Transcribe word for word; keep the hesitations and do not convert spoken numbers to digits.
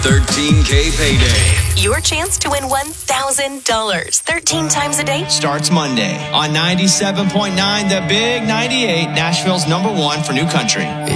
thirteen K payday. Your chance to win one thousand dollars thirteen times a day starts Monday on ninety-seven point nine, The Big ninety-eight, Nashville's number one for new country.